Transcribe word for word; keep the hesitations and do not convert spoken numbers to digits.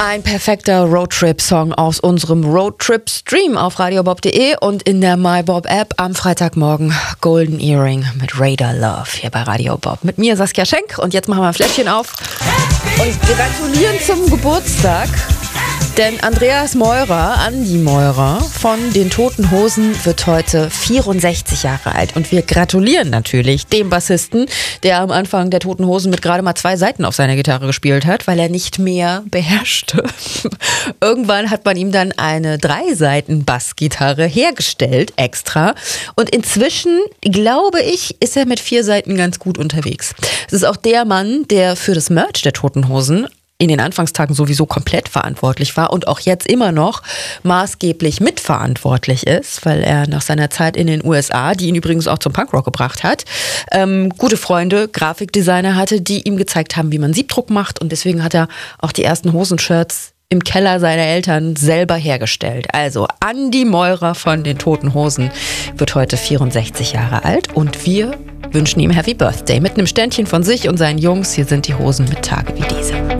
Ein perfekter Roadtrip-Song aus unserem Roadtrip-Stream auf radiobob punkt de und in der MyBob-App am Freitagmorgen Golden Earring mit Radar Love hier bei Radio Bob. Mit mir Saskia Schenk und jetzt machen wir ein Fläschchen auf und gratulieren zum Geburtstag. Denn Andreas Meurer, Andi Meurer von den Toten Hosen wird heute vierundsechzig Jahre alt. Und wir gratulieren natürlich dem Bassisten, der am Anfang der Toten Hosen mit gerade mal zwei Saiten auf seiner Gitarre gespielt hat, weil er nicht mehr beherrschte. Irgendwann hat man ihm dann eine Drei-Saiten-Bassgitarre hergestellt, extra. Und inzwischen, glaube ich, ist er mit vier Saiten ganz gut unterwegs. Es ist auch der Mann, der für das Merch der Toten Hosen in den Anfangstagen sowieso komplett verantwortlich war und auch jetzt immer noch maßgeblich mitverantwortlich ist, weil er nach seiner Zeit in den U S A, die ihn übrigens auch zum Punkrock gebracht hat, ähm, gute Freunde, Grafikdesigner hatte, die ihm gezeigt haben, wie man Siebdruck macht, und deswegen hat er auch die ersten Hosenshirts im Keller seiner Eltern selber hergestellt. Also Andi Meurer von den Toten Hosen wird heute vierundsechzig Jahre alt und wir wünschen ihm Happy Birthday mit einem Ständchen von sich und seinen Jungs. Hier sind die Hosen mit Tage wie diese.